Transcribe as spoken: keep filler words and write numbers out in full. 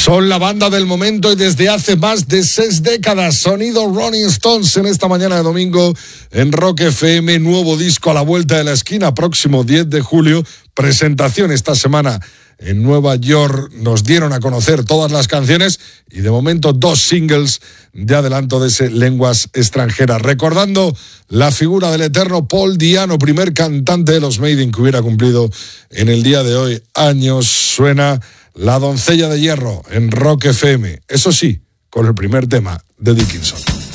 Son la banda del momento y desde hace más de seis décadas. Sonido Rolling Stones en esta mañana de domingo en Rock F M. Nuevo disco a la vuelta de la esquina, próximo diez de julio. Presentación esta semana en Nueva York. Nos dieron a conocer todas las canciones y de momento dos singles de adelanto de ese Lenguas Extranjeras. Recordando la figura del eterno Paul Di'Anno, primer cantante de los Maiden que hubiera cumplido en el día de hoy años. Suena La Doncella de Hierro en Rock F M. Eso sí, con el primer tema de Dickinson.